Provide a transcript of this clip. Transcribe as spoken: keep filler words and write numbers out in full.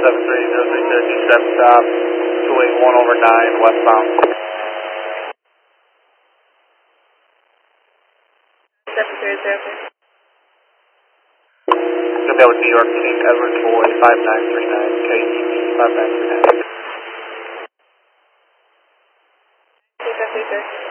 seven three zero three Cherokee, step stop, two eight one over nine westbound. seven three zero three. Gonna be with New York King Edward Boy five nine three nine, K E B five nine three nine. Two seven three six.